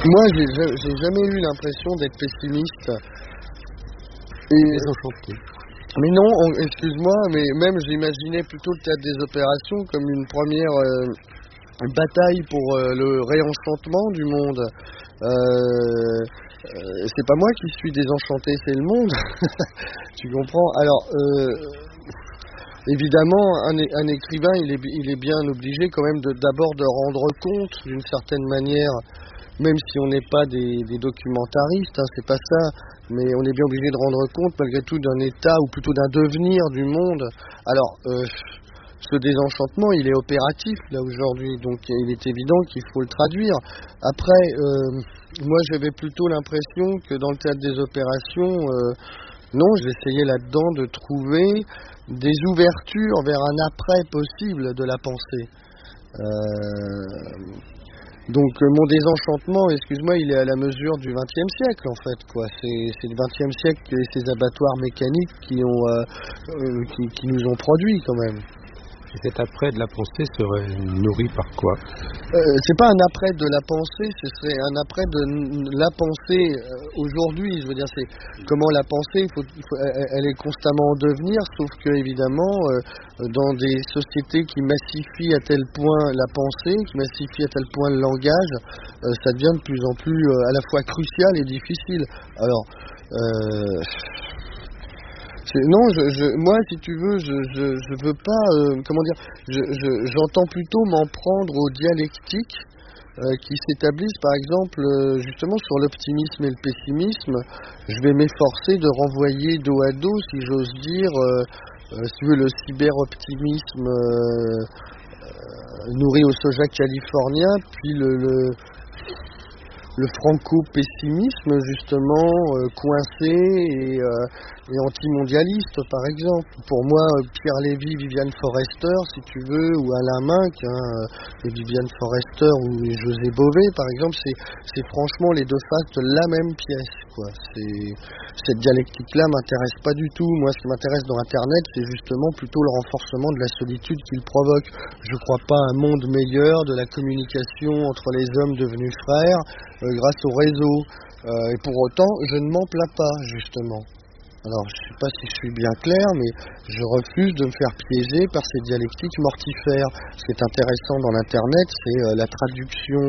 Moi, j'ai jamais eu l'impression d'être pessimiste. Et... Désenchanté. Mais non, excuse-moi, mais même j'imaginais plutôt le théâtre des opérations comme une première bataille pour le réenchantement du monde. C'est pas moi qui suis désenchanté, c'est le monde. Tu comprends? Alors, évidemment, un écrivain, il est bien obligé quand même d'abord de rendre compte d'une certaine manière, même si on n'est pas des documentaristes, hein, c'est pas ça, mais on est bien obligé de rendre compte malgré tout d'un état ou plutôt d'un devenir du monde. Alors, ce désenchantement, il est opératif là aujourd'hui, donc il est évident qu'il faut le traduire. Après, moi j'avais plutôt l'impression que dans le théâtre des opérations, non, j'essayais là-dedans de trouver des ouvertures vers un après possible de la pensée. Donc mon désenchantement, excuse-moi, il est à la mesure du XXe siècle en fait, quoi. C'est le XXe siècle et ces abattoirs mécaniques qui nous ont produits quand même. Et cet après de la pensée serait nourri par quoi? C'est pas un après de la pensée, ce serait un après de la pensée aujourd'hui. Je veux dire, c'est comment la pensée, elle est constamment en devenir, sauf que évidemment, dans des sociétés qui massifient à tel point la pensée, qui massifient à tel point le langage, ça devient de plus en plus à la fois crucial et difficile. Alors, non, moi, si tu veux, je veux pas, comment dire, j'entends plutôt m'en prendre aux dialectiques qui s'établissent, par exemple, justement sur l'optimisme et le pessimisme. Je vais m'efforcer de renvoyer dos à dos, si j'ose dire, si tu veux, le cyber-optimisme nourri au soja californien, puis le franco-pessimisme, justement, coincé et anti-mondialiste, par exemple. Pour moi, Pierre Lévy, Viviane Forester, si tu veux, ou Alain Minc, et Viviane Forester, ou José Bové, par exemple, c'est franchement les deux faces de la même pièce, quoi. Cette dialectique-là m'intéresse pas du tout. Moi, ce qui m'intéresse dans Internet, c'est justement plutôt le renforcement de la solitude qu'il provoque. Je crois pas à un monde meilleur de la communication entre les hommes devenus frères, grâce au réseau. Et pour autant, je ne m'en plains pas, justement. Alors, je ne sais pas si je suis bien clair, mais je refuse de me faire piéger par ces dialectiques mortifères. Ce qui est intéressant dans l'Internet, c'est la traduction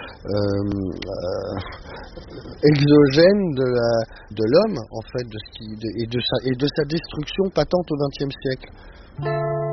exogène de l'homme, en fait, et de sa destruction patente au XXe siècle.